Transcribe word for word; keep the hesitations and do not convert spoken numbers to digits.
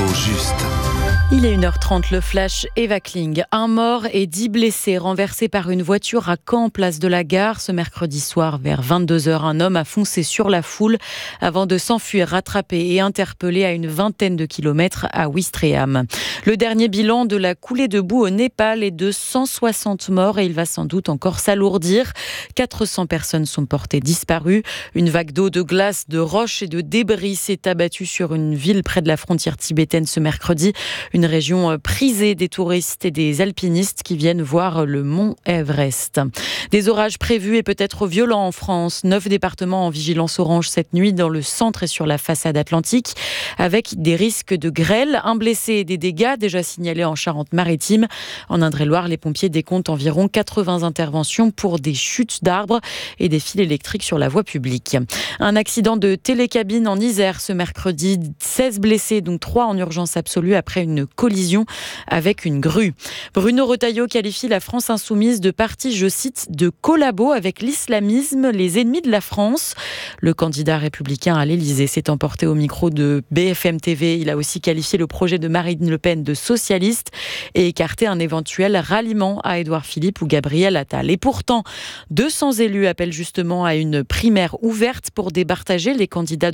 juste. Il est une heure trente, le flash Eva Kling. Un mort et dix blessés renversés par une voiture à Caen, place de la Gare. Ce mercredi soir, vers vingt-deux heures, un homme a foncé sur la foule avant de s'enfuir, rattrapé et interpellé à une vingtaine de kilomètres à Ouistreham. Le dernier bilan de la coulée de boue au Népal est de cent soixante morts et il va sans doute encore s'alourdir. quatre cents personnes sont portées disparues. Une vague d'eau, de glace, de roches et de débris s'est abattue sur une ville près de la frontière tibétaine ce mercredi. Une région prisée des touristes et des alpinistes qui viennent voir le mont Everest. Des orages prévus et peut-être violents en France. Neuf départements en vigilance orange cette nuit dans le centre et sur la façade atlantique, avec des risques de grêle. Un blessé et des dégâts déjà signalés en Charente-Maritime. En Indre-et-Loire, les pompiers décomptent environ quatre-vingts interventions pour des chutes d'arbres et des fils électriques sur la voie publique. Un accident de télécabine en Isère ce mercredi. seize blessés, donc trois en urgence absolue après une collision avec une grue. Bruno Retailleau qualifie la France insoumise de parti, je cite, de collabo avec l'islamisme, les ennemis de la France. Le candidat républicain à l'Élysée s'est emporté au micro de B F M T V. Il a aussi qualifié le projet de Marine Le Pen de socialiste et écarté un éventuel ralliement à Édouard Philippe ou Gabriel Attal. Et pourtant, deux cents élus appellent justement à une primaire ouverte pour départager les candidats